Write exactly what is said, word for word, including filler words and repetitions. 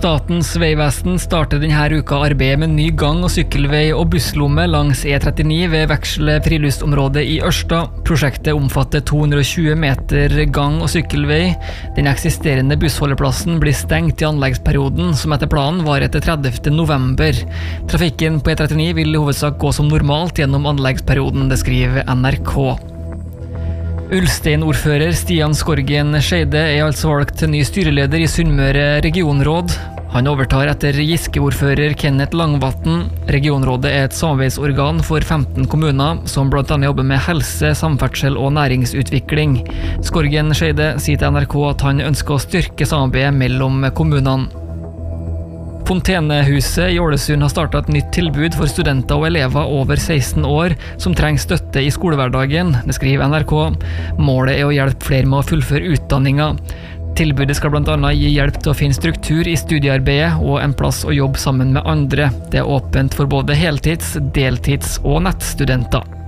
Statens vegvesen starter denne uka arbeidet med ny gang- og sykkelvei og busslomme langs E trettini ved Veksle friluftsområde i Ørsta. Prosjektet omfatter to hundre og tjue meter gang- og sykkelvei. Den eksisterende bussholdeplassen blir stengt i anleggsperioden, som etter planen var etter tredivte november. Trafikken på E trettini vil i hovedsak gå som normalt gjennom anleggsperioden, det skriver N R K. Ulstein-ordfører Stian Skorgen Skeide er altså valgt til ny styreleder i Sunnmøre regionråd. Han overtar etter Giske-ordfører Kenneth Langvatn. Regionrådet er et samarbeidsorgan for femten kommuner, som blant annet jobber med helse, samferdsel og næringsutvikling. Skorgen Skeide sier til N R K at han ønsker å styrke samarbeidet mellom kommunene. Fontenehuset i Ålesund har startet et nytt tilbud for studenter og elever over seksten år som trenger støtte i skolehverdagen, det skriver N R K. Målet er å hjelpe flere med å fullføre utdanninga. Tilbudet skal blant annet gi hjelp til å finne struktur i studiearbeidet og en plass å jobbe sammen med andre. Det er åpent for både heltids-, deltids- og nettstudenter.